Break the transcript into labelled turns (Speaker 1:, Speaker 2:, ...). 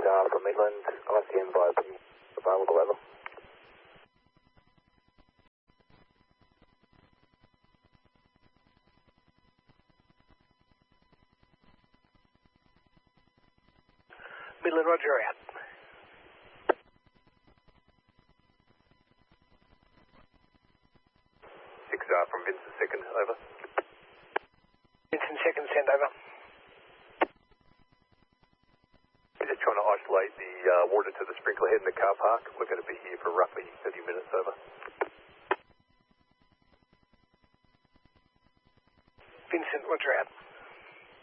Speaker 1: from Midland, ICM via P, available, over.
Speaker 2: Midland, roger, out.
Speaker 3: From Vincent second, over.
Speaker 2: Vincent second, send over.
Speaker 3: We're just trying to isolate the water to the sprinkler head in the car park. We're going to be here for roughly 30 minutes, over.
Speaker 2: Vincent, roger, out.